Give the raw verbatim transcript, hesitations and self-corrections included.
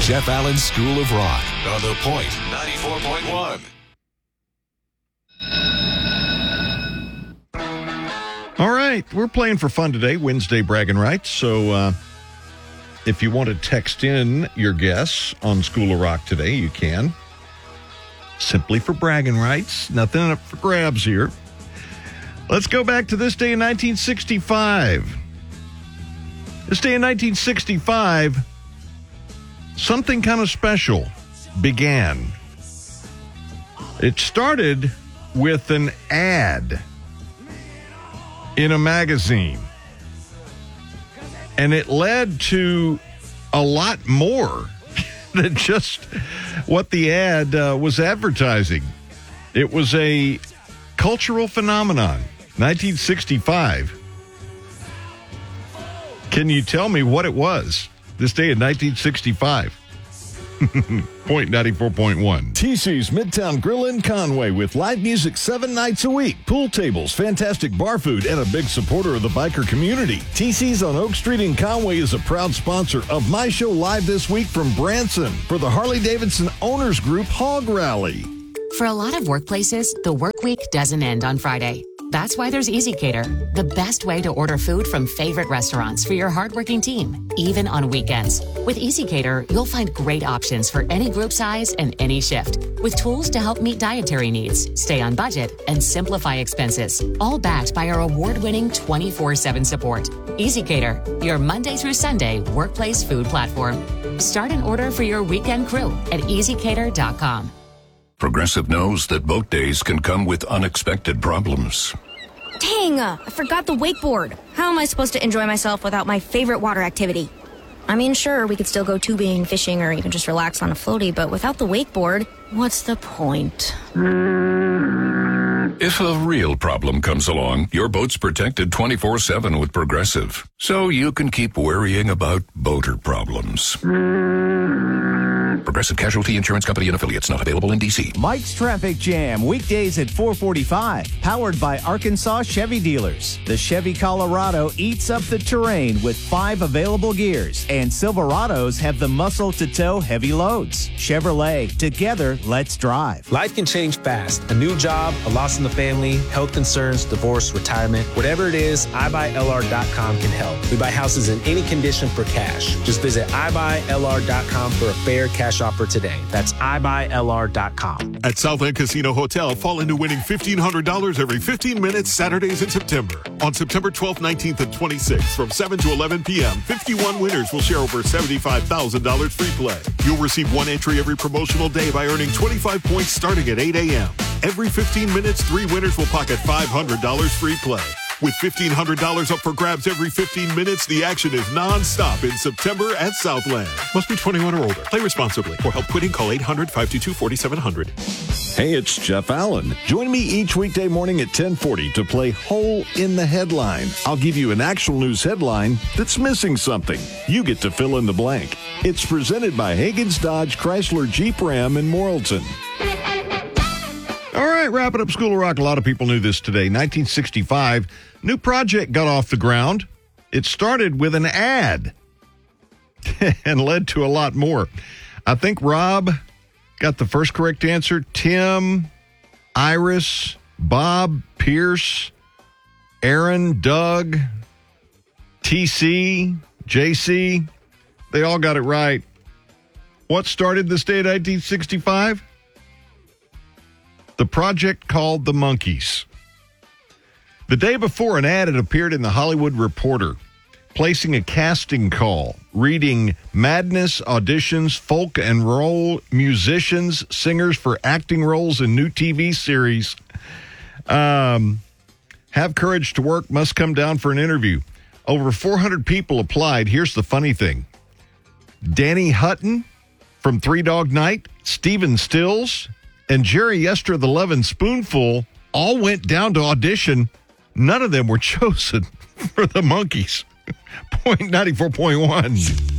Jeff Allen School of Rock on The Point ninety-four point one. All right, we're playing for fun today, Wednesday Bragging Rights. So uh, if you want to text in your guess on School of Rock today, you can. Simply for bragging rights, nothing up for grabs here. Let's go back to this day in nineteen sixty-five. This day in nineteen sixty-five, something kind of special began. It started with an ad in a magazine, and it led to a lot more than just what the ad uh, was advertising. It was a cultural phenomenon. nineteen sixty-five. Can you tell me what it was this day in nineteen sixty-five? Point ninety-four point one. T C's Midtown Grill in Conway with live music seven nights a week, pool tables, fantastic bar food, and a big supporter of the biker community. T C's on Oak Street in Conway is a proud sponsor of my show live this week from Branson for the Harley-Davidson Owners Group Hog Rally. For a lot of workplaces, the work week doesn't end on Friday. That's why there's EasyCater, the best way to order food from favorite restaurants for your hardworking team, even on weekends. With EasyCater, you'll find great options for any group size and any shift, with tools to help meet dietary needs, stay on budget, and simplify expenses, all backed by our award-winning twenty-four seven support. EasyCater, your Monday through Sunday workplace food platform. Start an order for your weekend crew at easy cater dot com. Progressive knows that boat days can come with unexpected problems. Dang, I forgot the wakeboard. How am I supposed to enjoy myself without my favorite water activity? I mean, sure, we could still go tubing, fishing, or even just relax on a floaty, but without the wakeboard, what's the point? If a real problem comes along, your boat's protected twenty-four seven with Progressive, so you can keep worrying about boater problems. Progressive Casualty Insurance Company and affiliates, not available in D C. Mike's Traffic Jam, weekdays at four forty-five, powered by Arkansas Chevy Dealers. The Chevy Colorado eats up the terrain with five available gears, and Silverados have the muscle to tow heavy loads. Chevrolet, together, let's drive. Life can change fast. A new job, a loss in the family, health concerns, divorce, retirement. Whatever it is, i buy L R dot com can help. We buy houses in any condition for cash. Just visit i buy L R dot com for a fair cash offer today. That's i buy L R dot com. At Southland Casino Hotel, fall into winning fifteen hundred dollars every fifteen minutes Saturdays in September. On September twelfth, nineteenth, and twenty-sixth from seven to eleven p.m., fifty-one winners will share over seventy-five thousand dollars free play. You'll receive one entry every promotional day by earning twenty-five points starting at eight a.m. Every fifteen minutes, three winners will pocket five hundred dollars free play. With fifteen hundred dollars up for grabs every fifteen minutes, the action is non-stop in September at Southland. Must be twenty-one or older. Play responsibly. For help quitting, call eight hundred, five two two, four seven zero zero. Hey, it's Jeff Allen. Join me each weekday morning at ten forty to play Hole in the Headline. I'll give you an actual news headline that's missing something. You get to fill in the blank. It's presented by Hagen's Dodge Chrysler Jeep Ram in Morrilton. All right, wrapping up School of Rock. A lot of people knew this today. nineteen sixty-five, new project got off the ground. It started with an ad and led to a lot more. I think Rob got the first correct answer. Tim, Iris, Bob, Pierce, Aaron, Doug, T C, J C, they all got it right. What started this day in nineteen sixty-five? The project called The Monkees. The day before, an ad had appeared in the Hollywood Reporter, placing a casting call, reading Madness auditions folk and roll musicians, singers for acting roles in new T V series. Um, have courage to work, must come down for an interview. Over four hundred people applied. Here's the funny thing. Danny Hutton from Three Dog Night, Stephen Stills, and Jerry Yester, the Lovin' Spoonful, all went down to audition. None of them were chosen for the Monkees. Point ninety-four point one.